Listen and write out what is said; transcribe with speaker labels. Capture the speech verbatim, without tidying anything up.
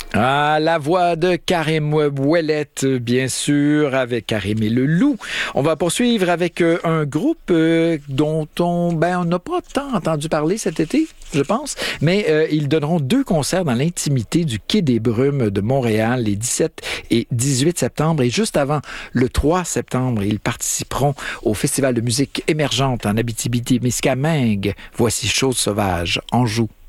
Speaker 1: Ah, la voix de Karim Ouellette, bien sûr, avec Karim et le Loup. On va poursuivre avec euh, un groupe euh, dont on ben on n'a pas tant entendu parler cet été, je pense, mais euh, ils donneront deux concerts dans l'intimité du Quai des Brumes de Montréal les dix-sept et dix-huit septembre. Et juste avant le trois septembre, ils participeront au Festival de musique émergente en Abitibi-Témiscamingue. Voici Chose sauvage, Anjou.